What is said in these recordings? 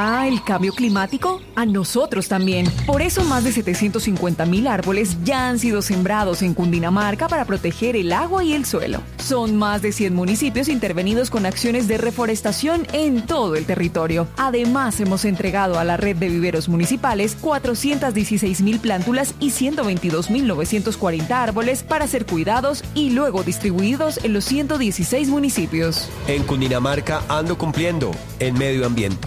Ah, ¿el cambio climático? A nosotros también. Por eso más de 750,000 árboles ya han sido sembrados en Cundinamarca para proteger el agua y el suelo. Son más de 100 municipios intervenidos con acciones de reforestación en todo el territorio. Además, hemos entregado a la red de viveros municipales 416,000 plántulas y 122,940 árboles para ser cuidados y luego distribuidos en los 116 municipios. En Cundinamarca ando cumpliendo en medio ambiente.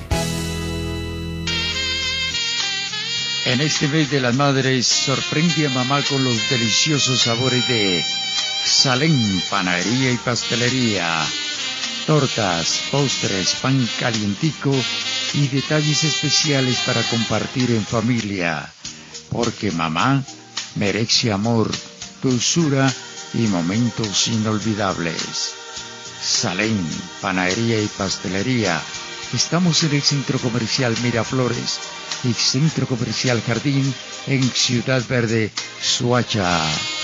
En este mes de las madres, sorprende a mamá con los deliciosos sabores de Salem, panadería y pastelería. Tortas, postres, pan calientico y detalles especiales para compartir en familia. Porque mamá merece amor, dulzura y momentos inolvidables. Salem, panadería y pastelería. Estamos en el Centro Comercial Miraflores y Centro Comercial Jardín en Ciudad Verde, Soacha.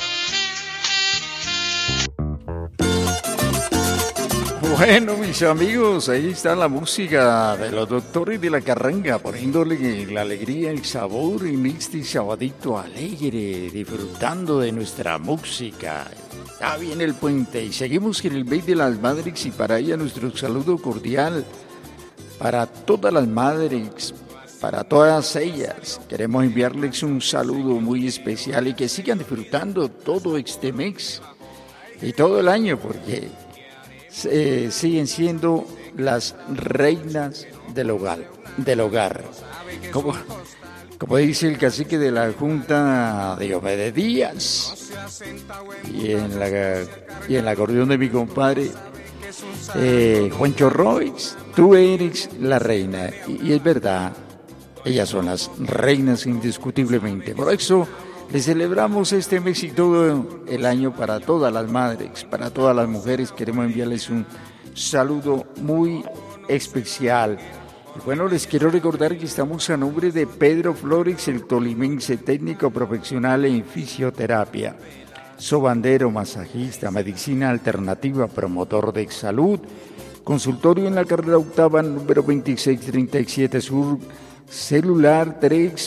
Bueno, mis amigos, ahí está la música de los Doctores de la Carranga, poniéndole la alegría, el sabor en este sabadito alegre, disfrutando de nuestra música. Ya viene el puente y seguimos en el mes de las madres y para ella nuestro saludo cordial para todas las madres, para todas ellas. Queremos enviarles un saludo muy especial y que sigan disfrutando todo este mes y todo el año porque siguen siendo las reinas del hogar. Como dice el cacique de la Junta de Obedías y en el acordeón de mi compadre Juancho Royce, tú eres la reina. Y es verdad, ellas son las reinas indiscutiblemente. Por eso les celebramos este mes y todo el año para todas las madres, para todas las mujeres. Queremos enviarles un saludo muy especial. Y bueno, les quiero recordar que estamos a nombre de Pedro Flores, el tolimense técnico profesional en fisioterapia, sobandero, masajista, medicina alternativa, promotor de salud, consultorio en la carrera octava, número 2637 Sur, celular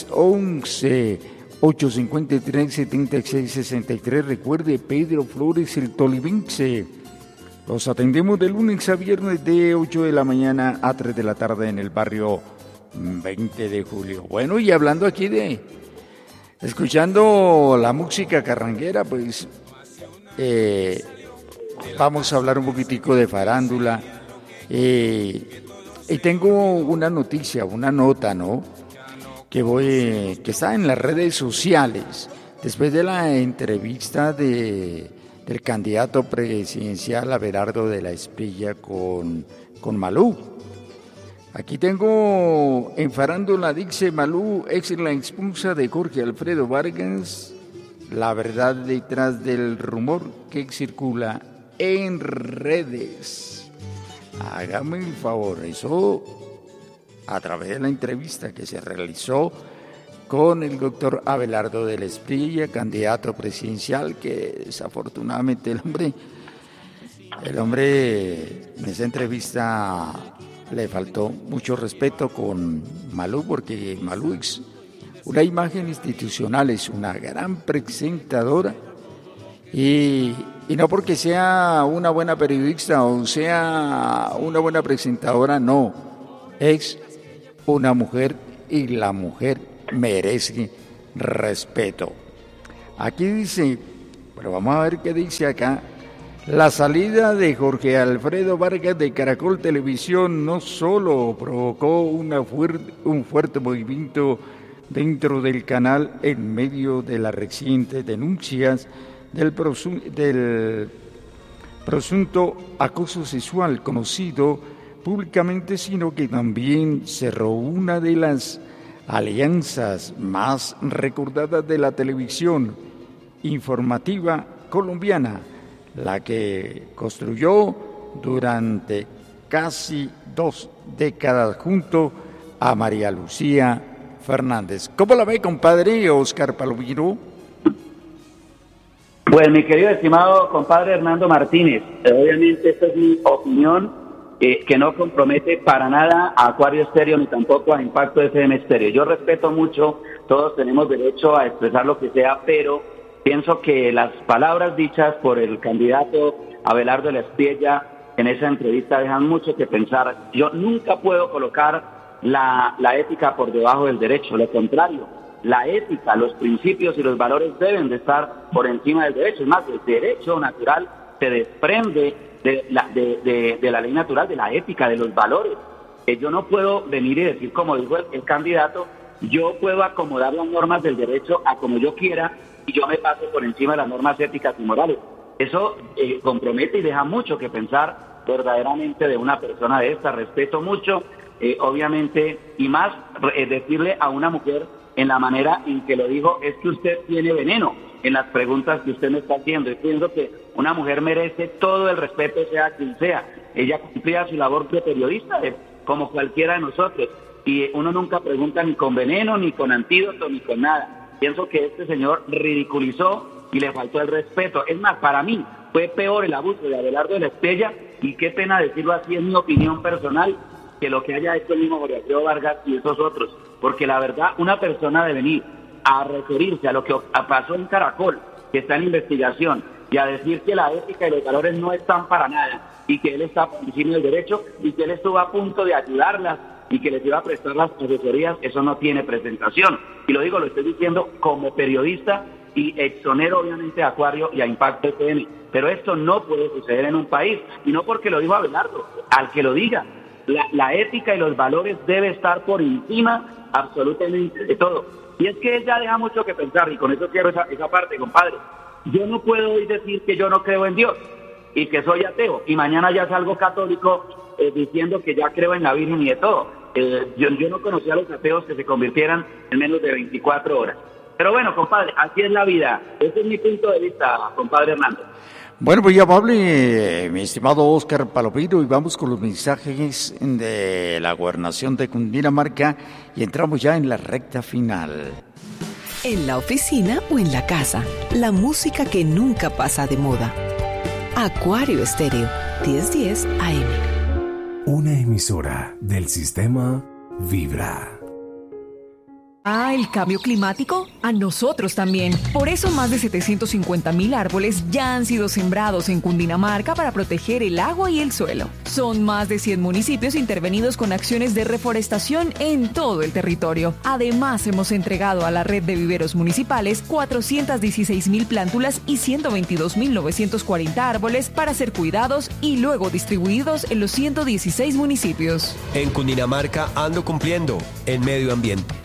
311-853-7663. Recuerde, Pedro Flores, el tolimense. Los atendemos de lunes a viernes de 8 de la mañana a 3 de la tarde en el barrio 20 de julio. Bueno, y hablando aquí escuchando la música carranguera, pues vamos a hablar un poquitico de farándula. Y tengo una noticia, una nota, ¿no? Que está en las redes sociales. Después de la entrevista del candidato presidencial Abelardo de la Espriella con Malú. Aquí tengo en farándula, dice Malú, es la expulsa de Jorge Alfredo Vargas, la verdad detrás del rumor que circula en redes. Hágame el favor, eso a través de la entrevista que se realizó con el doctor Abelardo de la Espriella, candidato presidencial, que desafortunadamente el hombre en esa entrevista le faltó mucho respeto con Malú, porque Malú es una imagen institucional, es una gran presentadora y no porque sea una buena periodista o sea una buena presentadora, no, es una mujer y la mujer merece respeto. Aquí dice, pero vamos a ver qué dice acá. La salida de Jorge Alfredo Vargas de Caracol Televisión no solo provocó un fuerte movimiento dentro del canal en medio de las recientes denuncias del presunto acoso sexual conocido públicamente, sino que también cerró una de las alianzas más recordadas de la televisión informativa colombiana, la que construyó durante casi 2 décadas junto a María Lucía Fernández. ¿Cómo la ve, compadre Oscar Palomiro? Pues mi querido estimado compadre Hernando Martínez, obviamente esta es mi opinión que no compromete para nada a Acuario Estéreo ni tampoco a Impacto FM Estéreo. Yo respeto mucho, todos tenemos derecho a expresar lo que sea, pero pienso que las palabras dichas por el candidato Abelardo Elspiella en esa entrevista dejan mucho que pensar. Yo nunca puedo colocar la ética por debajo del derecho, lo contrario, la ética, los principios y los valores deben de estar por encima del derecho. Es más, el derecho natural se desprende de la ley natural, de la ética, de los valores. Yo no puedo venir y decir, como dijo el candidato, yo puedo acomodar las normas del derecho a como yo quiera y yo me paso por encima de las normas éticas y morales. Eso compromete y deja mucho que pensar verdaderamente de una persona de esta. Respeto mucho, obviamente, y más decirle a una mujer en la manera en que lo dijo, es que usted tiene veneno en las preguntas que usted me está haciendo. Yo pienso que una mujer merece todo el respeto, sea quien sea. Ella cumplía su labor de periodista, como cualquiera de nosotros, y uno nunca pregunta ni con veneno, ni con antídoto, ni con nada. Pienso que este señor ridiculizó y le faltó el respeto. Es más, para mí fue peor el abuso de Abelardo Elspiella, y qué pena decirlo así, en mi opinión personal, que lo que haya hecho el mismo Jorge Alfredo Vargas y esos otros. Porque la verdad, una persona de venir a referirse a lo que pasó en Caracol, que está en investigación, y a decir que la ética y los valores no están para nada, y que él está por encima del derecho, y que él estuvo a punto de ayudarlas, y que les iba a prestar las asesorías, eso no tiene presentación. Y lo digo, lo estoy diciendo como periodista, y exonero obviamente a Acuario y a Impacto FM. Pero esto no puede suceder en un país, y no porque lo dijo Abelardo, al que lo diga. La ética y los valores debe estar por encima absolutamente de todo. Y es que él ya deja mucho que pensar, y con eso cierro esa parte, compadre. Yo no puedo hoy decir que yo no creo en Dios y que soy ateo, y mañana ya salgo católico diciendo que ya creo en la Virgen y de todo. Yo no conocía a los ateos que se convirtieran en menos de 24 horas. Pero bueno, compadre, así es la vida. Ese es mi punto de vista, compadre Hernando. Bueno, pues ya amable, mi estimado Óscar Palomino, y vamos con los mensajes de la gobernación de Cundinamarca y entramos ya en la recta final. En la oficina o en la casa, la música que nunca pasa de moda. Acuario Estéreo, 1010 AM. Una emisora del sistema Vibra. El cambio climático, a nosotros también. Por eso más de 750.000 árboles ya han sido sembrados en Cundinamarca para proteger el agua y el suelo. Son más de 100 municipios intervenidos con acciones de reforestación en todo el territorio. Además, hemos entregado a la red de viveros municipales 416.000 plántulas y 122.940 árboles para ser cuidados y luego distribuidos en los 116 municipios. En Cundinamarca ando cumpliendo en medio ambiente.